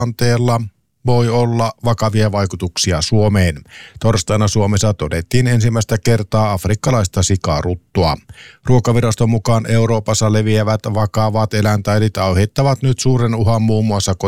tilanteella voi olla vakavia vaikutuksia Suomeen. Torstaina Suomessa todettiin ensimmäistä kertaa afrikkalaista sikaruttua. Ruokaviraston mukaan Euroopassa leviävät vakavat eläintaudit aiheuttavat nyt suuren uhan muun muassa